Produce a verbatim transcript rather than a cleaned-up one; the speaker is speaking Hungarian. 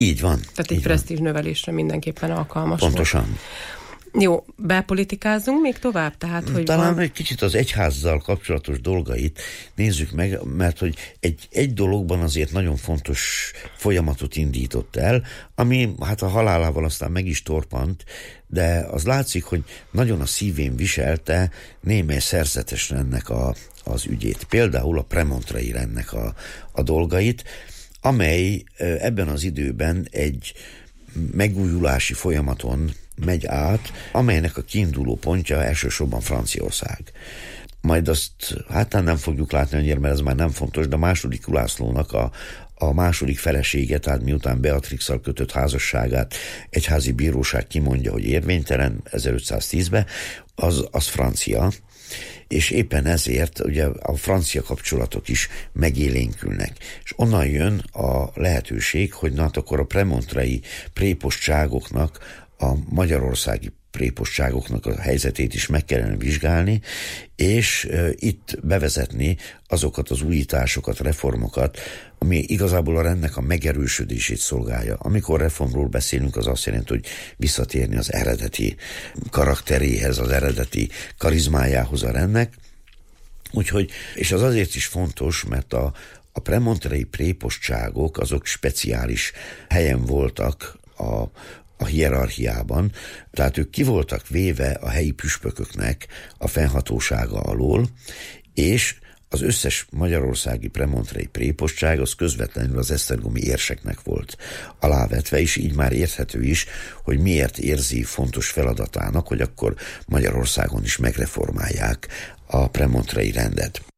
Így van. Tehát egy presztízs növelésre mindenképpen alkalmas. Pontosan. Volt. Jó, bepolitikázunk még tovább? Tehát, hogy talán van... egy kicsit az egyházzal kapcsolatos dolgait nézzük meg, mert hogy egy, egy dologban azért nagyon fontos folyamatot indított el, ami hát a halálával aztán meg is torpant, de az látszik, hogy nagyon a szívén viselte némely szerzetesen ennek a, az ügyét. Például a Premontrei rendnek a, a dolgait, amely ebben az időben egy megújulási folyamaton megy át, amelynek a kiinduló pontja elsősorban Franciaország. Majd azt hát nem fogjuk látni annyira, mert ez már nem fontos, de a második Ulászlónak a, a második felesége, tehát miután Beatrixszal kötött házasságát egyházi bíróság kimondja, hogy érvénytelen ezerötszáztízben, az, az francia, és éppen ezért ugye a francia kapcsolatok is megélénkülnek. És onnan jön a lehetőség, hogy na hát akkor a premontrei prépostságoknak, a magyarországi prépostságoknak a helyzetét is meg kellene vizsgálni, és e, itt bevezetni azokat az újításokat, reformokat, ami igazából a rendnek a megerősödését szolgálja. Amikor reformról beszélünk, az azt jelenti, hogy visszatérni az eredeti karakteréhez, az eredeti karizmájához a rendnek. Úgyhogy, és az azért is fontos, mert a, a premontrei prépostságok azok speciális helyen voltak a a hierarchiában, tehát ők ki voltak véve a helyi püspököknek a fennhatósága alól, és az összes magyarországi premontrei prépostság az közvetlenül az esztergomi érseknek volt alávetve, és így már érthető is, hogy miért érzi fontos feladatának, hogy akkor Magyarországon is megreformálják a premontrei rendet.